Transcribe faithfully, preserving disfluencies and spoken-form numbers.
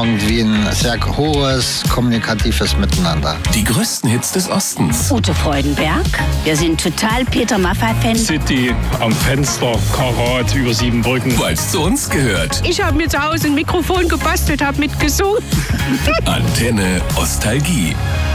irgendwie ein sehr hohes kommunikatives Miteinander. Die größten Hits des Ostens. Ute Freudenberg. Wir sind total Peter Maffay-Fans. City am Fenster, Karat über Siebenbrücken. Weil es zu uns gehört. Ich habe mir zu Hause ein Mikrofon gebastelt, habe mitgesungen. Antenne Ostalgie.